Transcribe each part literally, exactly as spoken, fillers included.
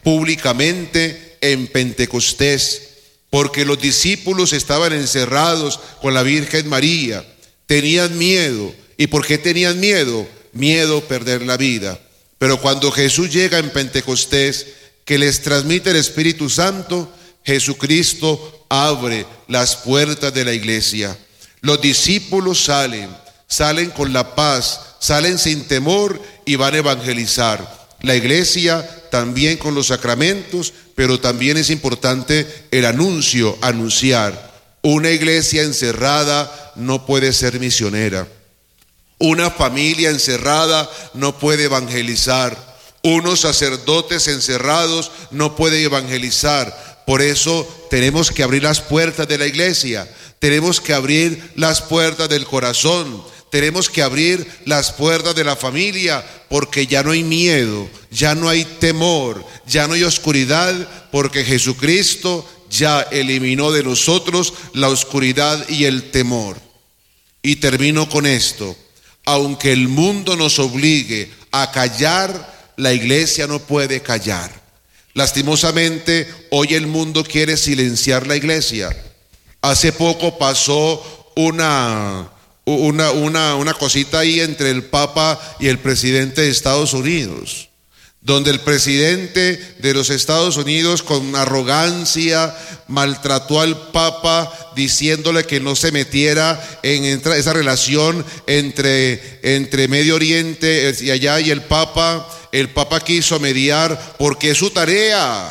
públicamente en Pentecostés, porque los discípulos estaban encerrados con la Virgen María, tenían miedo. ¿Y por qué tenían miedo? Miedo a perder la vida. Pero cuando Jesús llega en Pentecostés, que les transmite el Espíritu Santo, Jesucristo abre las puertas de la iglesia. Los discípulos salen, salen con la paz, salen sin temor y van a evangelizar. La iglesia también con los sacramentos, pero también es importante el anuncio, anunciar. Una iglesia encerrada no puede ser misionera. Una familia encerrada no puede evangelizar. Unos sacerdotes encerrados no pueden evangelizar. Por eso tenemos que abrir las puertas de la iglesia. Tenemos que abrir las puertas del corazón. Tenemos que abrir las puertas de la familia, porque ya no hay miedo, ya no hay temor, ya no hay oscuridad, porque Jesucristo ya eliminó de nosotros la oscuridad y el temor. Y termino con esto. Aunque el mundo nos obligue a callar, la iglesia no puede callar. Lastimosamente, hoy el mundo quiere silenciar la iglesia. Hace poco pasó una, una, una, una cosita ahí entre el Papa y el presidente de Estados Unidos, donde el presidente de los Estados Unidos con arrogancia maltrató al Papa diciéndole que no se metiera en esa relación entre, entre Medio Oriente y allá y el Papa. El Papa quiso mediar porque es su tarea,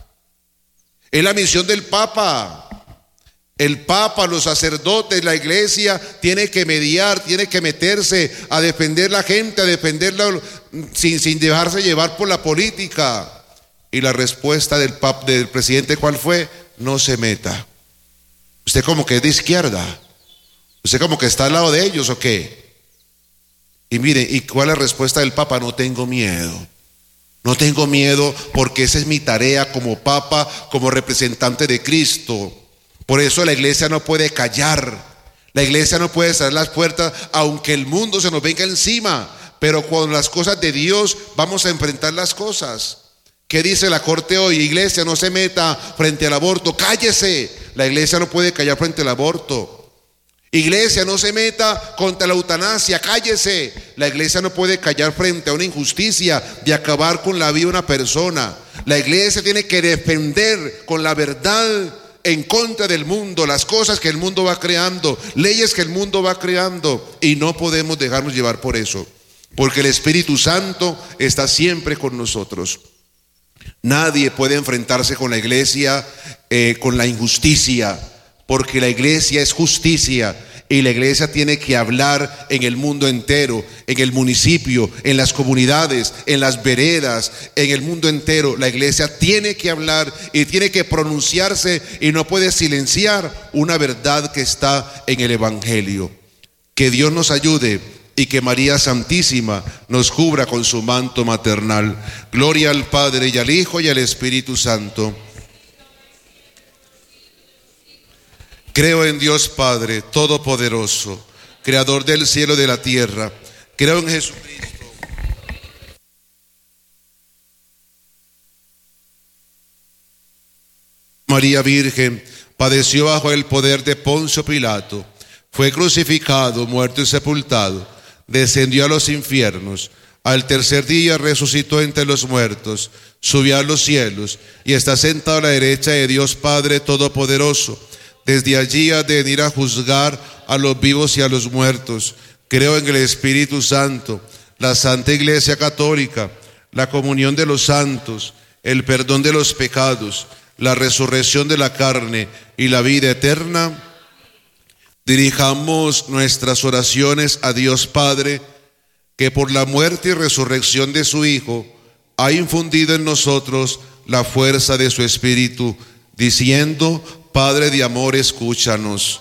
es la misión del Papa. El Papa, los sacerdotes, la iglesia tiene que mediar, tiene que meterse a defender la gente, a defenderla sin, sin dejarse llevar por la política. Y la respuesta del, pap, del presidente, ¿cuál fue? No se meta. Usted como que es de izquierda, usted como que está al lado de ellos, ¿o qué? Y miren, ¿y cuál es la respuesta del Papa? No tengo miedo. No tengo miedo porque esa es mi tarea como Papa, como representante de Cristo. Por eso la iglesia no puede callar. La iglesia no puede cerrar las puertas aunque el mundo se nos venga encima. Pero con las cosas de Dios vamos a enfrentar las cosas. ¿Qué dice la corte hoy? Iglesia, no se meta frente al aborto. Cállese. La iglesia no puede callar frente al aborto. Iglesia, no se meta contra la eutanasia. Cállese. La iglesia no puede callar frente a una injusticia de acabar con la vida de una persona. La iglesia tiene que defender con la verdad en contra del mundo, las cosas que el mundo va creando, leyes que el mundo va creando, y no podemos dejarnos llevar por eso, porque el Espíritu Santo está siempre con nosotros. Nadie puede enfrentarse con la iglesia eh, con la injusticia, porque la iglesia es justicia. Y la iglesia tiene que hablar en el mundo entero, en el municipio, en las comunidades, en las veredas, en el mundo entero. La iglesia tiene que hablar y tiene que pronunciarse y no puede silenciar una verdad que está en el Evangelio. Que Dios nos ayude y que María Santísima nos cubra con su manto maternal. Gloria al Padre y al Hijo y al Espíritu Santo. Creo en Dios Padre Todopoderoso, Creador del cielo y de la tierra. Creo en Jesucristo. María Virgen padeció bajo el poder de Poncio Pilato, fue crucificado, muerto y sepultado, descendió a los infiernos, al tercer día resucitó entre los muertos, subió a los cielos y está sentado a la derecha de Dios Padre Todopoderoso. Desde allí ha de venir a juzgar a los vivos y a los muertos. Creo en el Espíritu Santo, la Santa Iglesia Católica, la comunión de los santos, el perdón de los pecados, la resurrección de la carne y la vida eterna. Dirijamos nuestras oraciones a Dios Padre, que por la muerte y resurrección de su Hijo ha infundido en nosotros la fuerza de su Espíritu, diciendo: Padre de amor, escúchanos.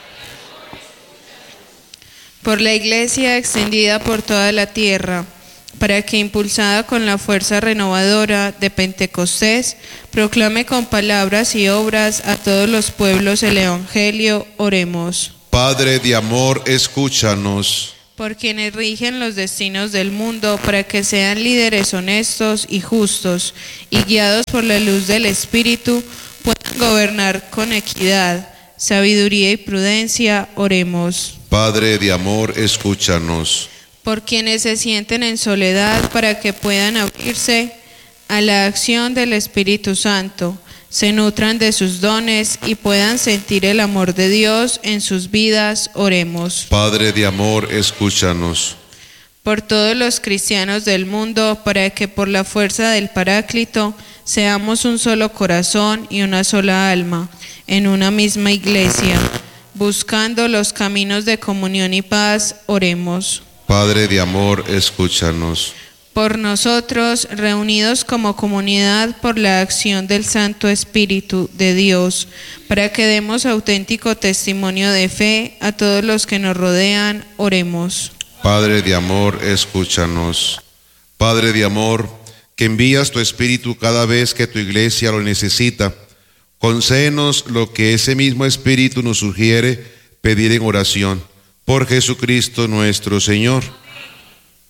Por la iglesia extendida por toda la tierra, para que, impulsada con la fuerza renovadora de Pentecostés, proclame con palabras y obras a todos los pueblos el Evangelio, oremos. Padre de amor, escúchanos. por quienes rigen los destinos del mundo, para que sean líderes honestos y justos, y guiados por la luz del Espíritu, puedan gobernar con equidad, sabiduría y prudencia. Oremos. Padre de amor, escúchanos. Por quienes se sienten en soledad, para que puedan abrirse a la acción del Espíritu Santo, se nutran de sus dones y puedan sentir el amor de Dios en sus vidas. Oremos. Padre de amor, escúchanos. Por todos los cristianos del mundo, para que por la fuerza del Paráclito seamos un solo corazón y una sola alma, en una misma iglesia, buscando los caminos de comunión y paz. Oremos. Padre de amor, escúchanos. Por nosotros, reunidos como comunidad por la acción del Santo Espíritu de Dios, para que demos auténtico testimonio de fe a todos los que nos rodean. Oremos. Padre de amor, escúchanos. Padre de amor, que envías tu Espíritu cada vez que tu iglesia lo necesita, concédenos lo que ese mismo Espíritu nos sugiere pedir en oración. Por Jesucristo nuestro Señor.